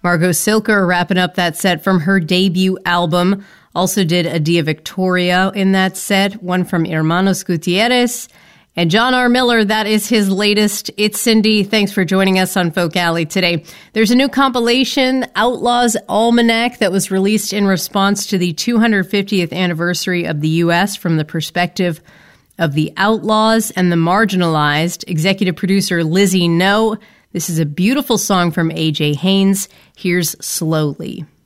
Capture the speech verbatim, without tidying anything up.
Margot Silker wrapping up that set from her debut album. Also did A Dia Victoria in that set, one from Hermanos Gutierrez. And John R. Miller, that is his latest. It's Cindy. Thanks for joining us on Folk Alley today. There's a new compilation, Outlaws Almanac, that was released in response to the two hundred fiftieth anniversary of the U S from the perspective of the outlaws and the marginalized. Executive producer Lizzie No. This is a beautiful song from A J Haynes. Here's Slowly.